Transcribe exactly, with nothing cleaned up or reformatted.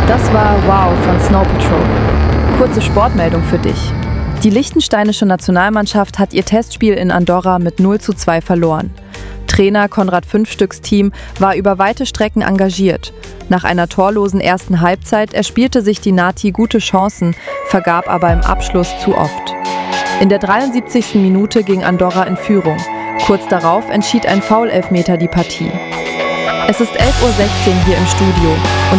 Das war Wow von Snow Patrol. Kurze Sportmeldung für dich. Die liechtensteinische Nationalmannschaft hat ihr Testspiel in Andorra mit null zu zwei verloren. Trainer Konrad Fünfstücks Team war über weite Strecken engagiert. Nach einer torlosen ersten Halbzeit erspielte sich die Nati gute Chancen, vergab aber im Abschluss zu oft. In der dreiundsiebzigsten Minute ging Andorra in Führung. Kurz darauf entschied ein Foul-Elfmeter die Partie. Es ist elf Uhr sechzehn hier im Studio.